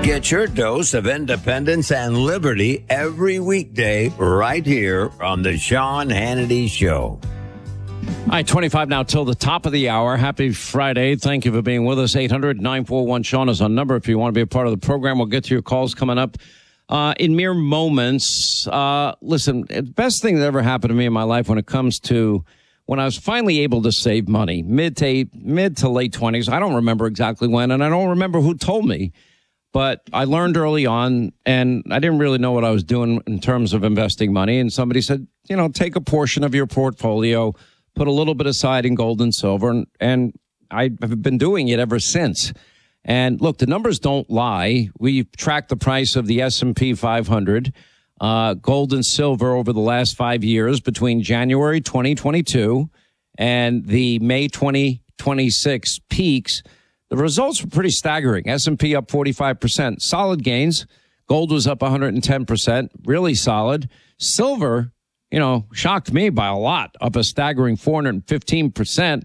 Get your dose of independence and liberty every weekday right here on the Sean Hannity Show. All right, 25 now till the top of the hour. Happy Friday. Thank you for being with us. 800-941-SEAN is our number. If you want to be a part of the program, we'll get to your calls coming up in mere moments. Listen, the best thing that ever happened to me in my life when it comes to when I was finally able to save money, mid to late 20s. I don't remember exactly when, and I don't remember who told me. But I learned early on, and I didn't really know what I was doing in terms of investing money. And somebody said, take a portion of your portfolio, put a little bit aside in gold and silver. And I have been doing it ever since. And look, the numbers don't lie. We tracked the price of the S&P 500, gold and silver over the last 5 years between January 2022 and the May 2026 peaks. The results were pretty staggering. S&P up 45%. Solid gains. Gold was up 110%. Really solid. Silver, shocked me by a lot. Up a staggering 415%.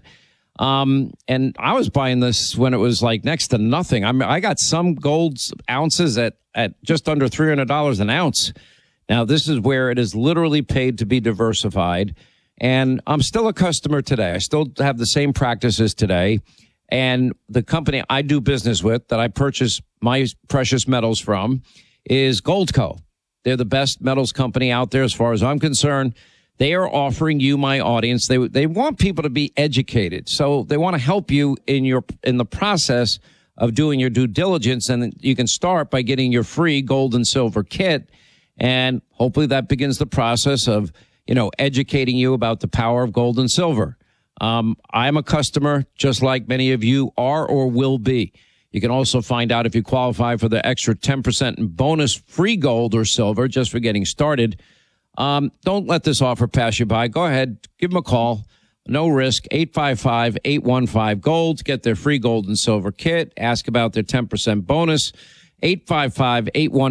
And I was buying this when it was like next to nothing. I got some gold ounces at just under $300 an ounce. Now, this is where it is literally paid to be diversified. And I'm still a customer today. I still have the same practices today. And the company I do business with that I purchase my precious metals from is Goldco. They're the best metals company out there as far as I'm concerned. They are offering you, my audience, they want people to be educated. So they want to help you in the process of doing your due diligence. And you can start by getting your free gold and silver kit. And hopefully that begins the process of, educating you about the power of gold and silver. I'm a customer, just like many of you are or will be. You can also find out if you qualify for the extra 10% in bonus free gold or silver just for getting started. Don't let this offer pass you by. Go ahead, give them a call. No risk, 855-815-GOLD. Get their free gold and silver kit. Ask about their 10% bonus, 855-815